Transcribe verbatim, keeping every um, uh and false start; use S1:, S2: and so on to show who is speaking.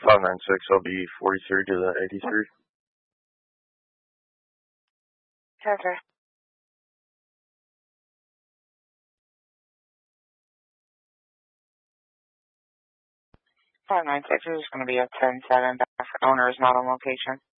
S1: five nine six, I'll be forty-three to the eighty-three.
S2: Okay. five nine six is going to be a ten seven. The owner is not on location.